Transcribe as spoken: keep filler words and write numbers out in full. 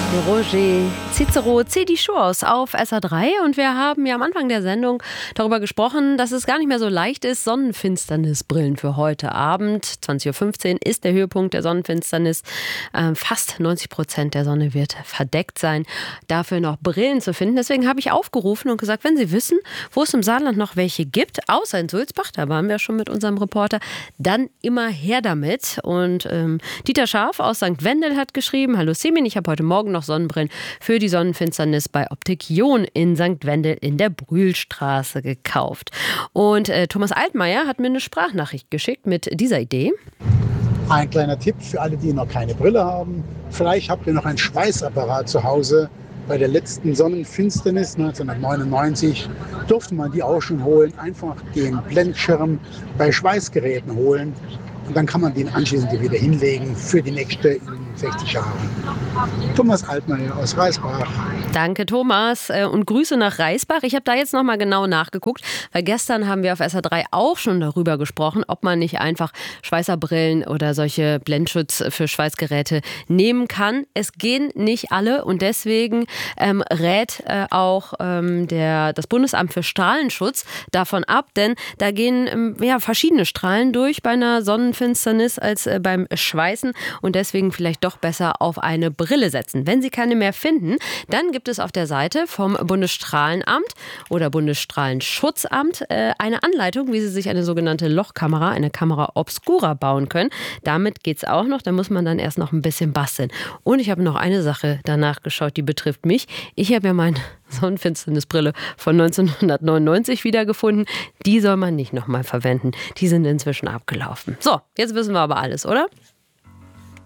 Roger Cicero, C D Churros auf S R drei und wir haben ja am Anfang der Sendung darüber gesprochen, dass es gar nicht mehr so leicht ist, Sonnenfinsternisbrillen für heute Abend. zwanzig Uhr fünfzehn ist der Höhepunkt der Sonnenfinsternis. Ähm, fast neunzig Prozent der Sonne wird verdeckt sein. Dafür noch Brillen zu finden. Deswegen habe ich aufgerufen und gesagt, wenn Sie wissen, wo es im Saarland noch welche gibt, außer in Sulzbach, da waren wir schon mit unserem Reporter, dann immer her damit. Und ähm, Dieter Scharf aus Sankt Wendel hat geschrieben, hallo Semin, ich habe heute Morgen noch Sonnenbrillen für die Sonnenfinsternis bei Optik Jon in Sankt Wendel in der Brühlstraße gekauft. Und äh, Thomas Altmaier hat mir eine Sprachnachricht geschickt mit dieser Idee. Ein kleiner Tipp für alle, die noch keine Brille haben. Vielleicht habt ihr noch einen Schweißapparat zu Hause. Bei der letzten Sonnenfinsternis neunzehnhundertneunundneunzig durfte man die auch schon holen. Einfach den Blendschirm bei Schweißgeräten holen. Und dann kann man den anschließend wieder hinlegen für die nächsten sechzig Jahre. Thomas Altmaier aus Reisbach. Danke, Thomas. Und Grüße nach Reisbach. Ich habe da jetzt nochmal genau nachgeguckt, weil gestern haben wir auf S R drei auch schon darüber gesprochen, ob man nicht einfach Schweißerbrillen oder solche Blendschutz für Schweißgeräte nehmen kann. Es gehen nicht alle und deswegen ähm, rät äh, auch ähm, der, das Bundesamt für Strahlenschutz davon ab, denn da gehen ähm, ja, verschiedene Strahlen durch bei einer Sonnenfinsternis als äh, beim Schweißen und deswegen vielleicht doch besser auf eine Brille setzen. Wenn Sie keine mehr finden, dann gibt es auf der Seite vom Bundesstrahlenamt oder Bundesstrahlenschutzamt äh, eine Anleitung, wie Sie sich eine sogenannte Lochkamera, eine Kamera obscura bauen können. Damit geht es auch noch, da muss man dann erst noch ein bisschen basteln. Und ich habe noch eine Sache danach geschaut, die betrifft mich. Ich habe ja meine Sonnenfinsternisbrille von neunzehnhundertneunundneunzig wiedergefunden. Die soll man nicht nochmal verwenden. Die sind inzwischen abgelaufen. So, jetzt wissen wir aber alles, oder?